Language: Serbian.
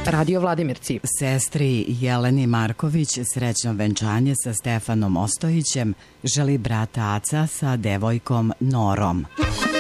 Radio Vladimirci. Sestri Jeleni Marković srećno venčanje sa Stefanom Ostojićem želi brat Aca sa devojkom Norom.